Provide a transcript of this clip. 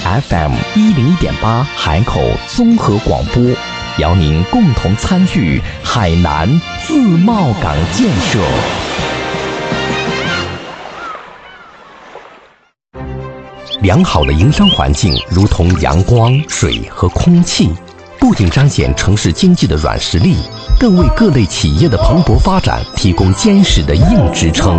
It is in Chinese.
FM101.8海口综合广播，邀您共同参与海南自贸港建设。良好的营商环境如同阳光、水和空气，不仅彰显城市经济的软实力，更为各类企业的蓬勃发展提供坚实的硬支撑。